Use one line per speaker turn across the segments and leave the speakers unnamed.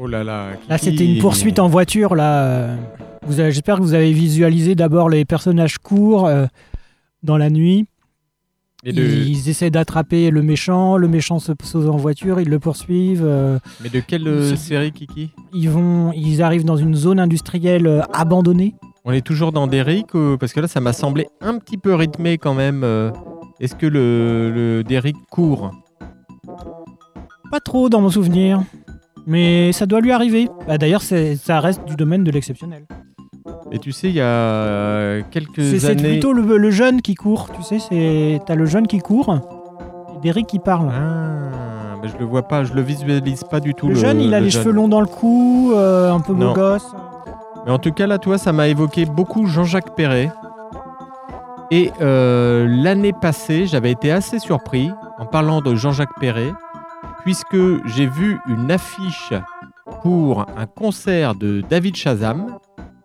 Oh là là.
Là, c'était une poursuite en voiture. Là, j'espère que vous avez visualisé d'abord les personnages courent dans la nuit. Ils essaient d'attraper le méchant se pose en voiture, ils le poursuivent.
Mais de quelle série, Kiki ?
Ils arrivent dans une zone industrielle abandonnée.
On est toujours dans Derrick parce que là, ça m'a semblé un petit peu rythmé quand même. Est-ce que le Derrick court ?
Pas trop dans mon souvenir, mais ça doit lui arriver. D'ailleurs, ça reste du domaine de l'exceptionnel.
Et tu sais, il y a quelques années...
C'est plutôt le jeune qui court, tu sais, t'as le jeune qui court et Derrick qui parle.
Ah, mais je le vois pas, je le visualise pas du tout.
Le jeune, il a les cheveux longs dans le cou, un peu beau gosse.
Mais en tout cas, là, toi, ça m'a évoqué beaucoup Jean-Jacques Perret. Et l'année passée, j'avais été assez surpris en parlant de Jean-Jacques Perret, puisque j'ai vu une affiche pour un concert de David Shazam,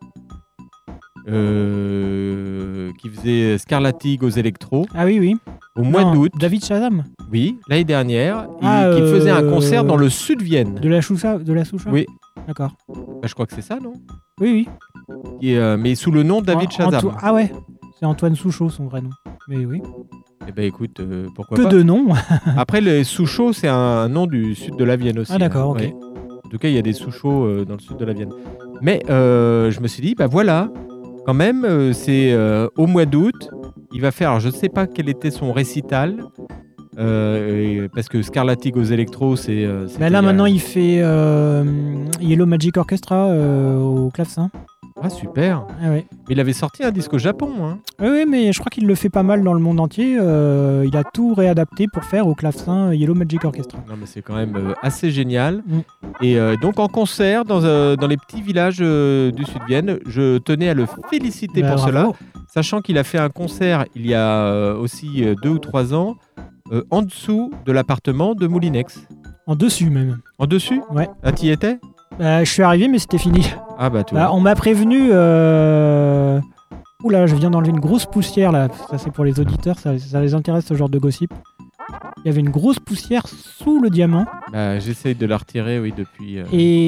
qui faisait Scarlatti aux Electro.
Ah oui.
Au mois d'août.
David Shazam.
Oui, l'année dernière. Qui faisait un concert dans le sud de Vienne.
De la Soucha.
Oui.
D'accord.
Je crois que c'est ça, non ?
Oui.
Mais sous le nom de David Shazam.
Ah ouais. C'est Antoine Souchot, son vrai nom. Mais oui.
Eh ben écoute, pourquoi pas.
Peu de noms.
Après, les Souchot, c'est un nom du sud de la Vienne aussi.
Ah d'accord, ok.
Ouais. En tout cas, il y a des Souchot dans le sud de la Vienne. Mais je me suis dit, voilà, quand même, c'est au mois d'août. Il va faire, alors, je ne sais pas quel était son récital, parce que Scarlatti aux Electro, c'est...
là, maintenant, il fait Yellow Magic Orchestra au clavecin.
Ah, super.
Ah, ouais.
Il avait sorti un disque au Japon. Hein.
Oui, mais je crois qu'il le fait pas mal dans le monde entier. Il a tout réadapté pour faire au clavecin Yellow Magic Orchestra.
Non, mais c'est quand même assez génial. Et donc, en concert, dans les petits villages du sud de Vienne, je tenais à le féliciter pour cela. Sachant qu'il a fait un concert il y a aussi 2 ou 3 ans, en dessous de l'appartement de Moulinex.
En dessus, même.
En dessus ?
Ouais.
Ah, t'y étais ?
Je suis arrivé, mais c'était fini.
Ah bah toi.
On m'a prévenu... Oula, je viens d'enlever une grosse poussière, là. Ça, c'est pour les auditeurs, ça les intéresse, ce genre de gossip. Il y avait une grosse poussière sous le diamant.
J'essaye de la retirer, oui, depuis...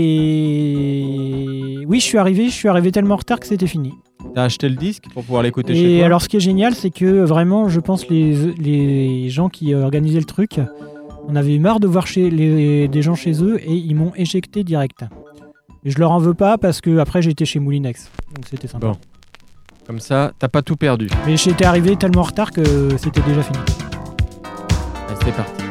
Et... Oui, je suis arrivé tellement en retard que c'était fini.
T'as acheté le disque pour pouvoir l'écouter chez toi ?
Et alors, ce qui est génial, c'est que vraiment, je pense les gens qui organisaient le truc, on avait eu marre de voir des gens chez eux et ils m'ont éjecté direct. Et je leur en veux pas parce que après j'étais chez Moulinex, donc c'était sympa.
Bon, comme ça, t'as pas tout perdu.
Mais j'étais arrivé tellement en retard que c'était déjà fini.
Allez, c'est parti.